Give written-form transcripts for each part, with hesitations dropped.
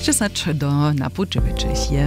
16 do Napučevičech je.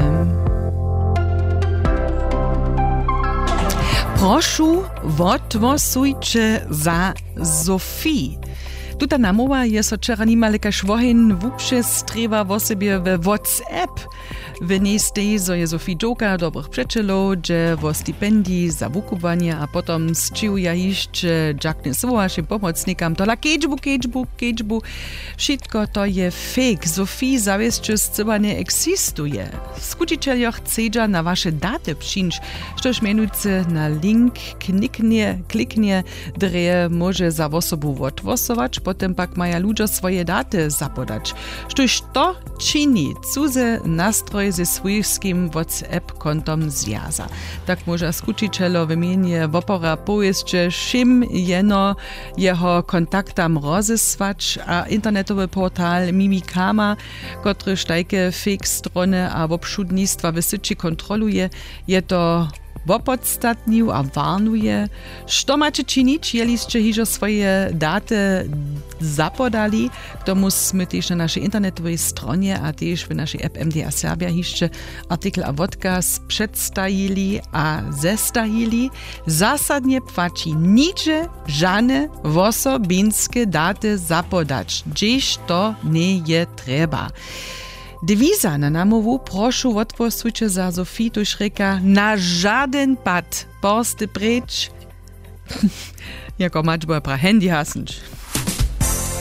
Prošu, odwosujcie za Zofii. Tuta namowa je so wczera nimale kaž wohin wupše streva wo sobie w WhatsApp. W niej stej, zo je Zofii dżoka dobrych przeczelov, dże wo stipendii za wukowanie, a potom zčiuja jeszcze dżakne svołašim pomocnikam, tola kečbu. Wszystko to je fake. Zofii zawieszczy zcyba nie eksistuje. Skučiteľjo chcedža na wasze daty przyjść, štož menujce na link kliknie, dreje może za osobu odwosować, potem pak maja ludzie swoje daty zapodać. Štož to czyni cudze nastroj ze swojskim WhatsApp-kontom zjaza. Tak może skučiteľo wymienię wopora powieszcze, czym jeno jeho kontaktam rozesłać, a internetowy portal Mimikama, który tajke fake strony a obszudnictwa wysyci kontroluje, je to wopodstatnił a warnuje, što macie czynić, jeliście hižo swoje daty zapodali. K tomu sme też na naszej internetowej stronie a też w naszej app MDR Serbia hišće artikel a odkaz przedstawili a zestahili. Zasadnie płaci nicze żadne osobinske daty zapodać, gdzieś to nie je treba. Dewiza na namowu prošu odposujcie za Zofii, tuž reka na žaden pad borste preč. Jako mačbo pra handy hasnč.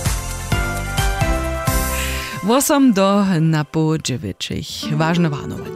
8 do Napučevičech. Ważne warnowanie.